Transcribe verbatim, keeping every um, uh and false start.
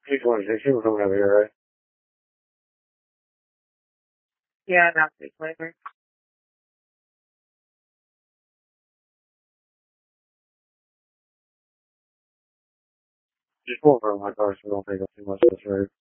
two twenty-six, you were coming over here, right? Yeah, about six later. Just pull in front of my car so we don't take up too much of this road.